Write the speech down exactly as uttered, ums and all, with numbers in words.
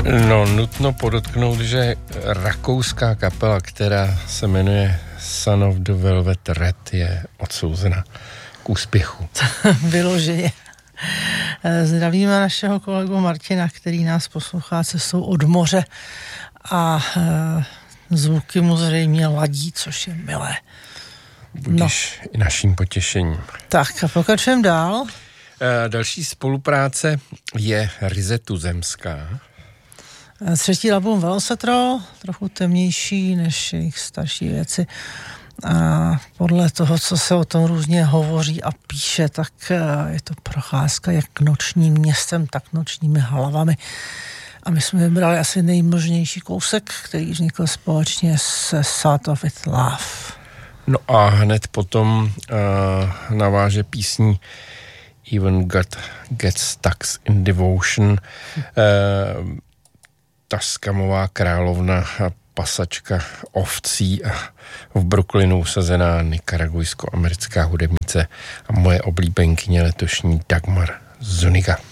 No, nutno podotknout, že rakouská kapela, která se jmenuje Son of the Velvet Red, je odsouzena k úspěchu. Vyloženě. Zdravíme našeho kolegu Martina, který nás poslouchá cestou od moře a zvuky mu zřejmě ladí, což je milé. Budíš no. i naším potěšením. Tak a pokračujeme dál. Další spolupráce je ryze tuzemská. Třetí album Velocetro, trochu temnější než jejich starší věci. A podle toho, co se o tom různě hovoří a píše, tak je to procházka jak nočním městem, tak nočními hlavami. A my jsme vybrali asi nejmožnější kousek, který vznikl společně se Sort of It Love. No a hned potom uh, naváže písní Even God Gets Stuck in Devotion, uh, ta skamová královna a pasačka ovcí a v Brooklynu usazená nikaragujsko-americká hudebnice a moje oblíbenkyně letošní Dagmar Zuniga.